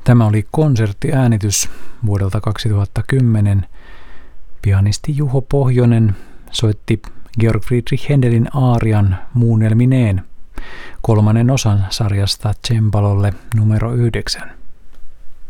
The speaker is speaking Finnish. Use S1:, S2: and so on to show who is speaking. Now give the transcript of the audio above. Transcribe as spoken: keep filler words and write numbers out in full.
S1: Tämä oli konserttiäänitys vuodelta kaksituhattakymmenen. Pianisti Juho Pohjonen soitti Georg Friedrich Händelin aarian muunnelmineen kolmannen osan sarjasta Cembalolle numero yhdeksän.